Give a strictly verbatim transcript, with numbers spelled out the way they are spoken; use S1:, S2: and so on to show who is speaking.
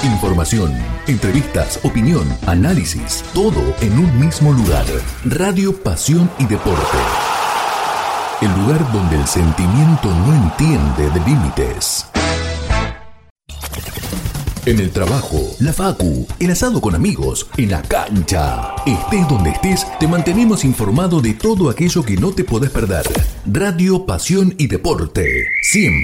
S1: Información, entrevistas, opinión, análisis, todo en un mismo lugar. Radio Pasión y Deporte. El lugar donde el sentimiento no entiende de límites. En el trabajo, la facu, el asado con amigos, en la cancha. Estés donde estés, te mantenemos informado de todo aquello que no te podés perder. Radio Pasión y Deporte. Siempre.